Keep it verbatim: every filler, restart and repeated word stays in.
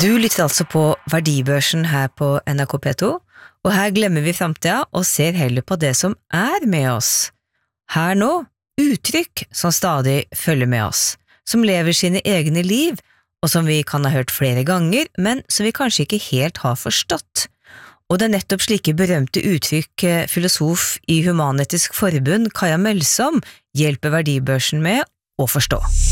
Du lytter altså på Verdibørsen her på N R K P to, og her glemmer vi fremtiden og ser heller på det som er med oss. Her nå, uttrykk som stadig følger med oss, som lever sine egne liv, og som vi kan ha hørt flere ganger, men som vi kanskje ikke helt har forstått. Og det er nettopp slike berømte uttrykk filosof i Human-Etisk Forbund Kaja Mølsom hjelper Verdibørsen med å forstå.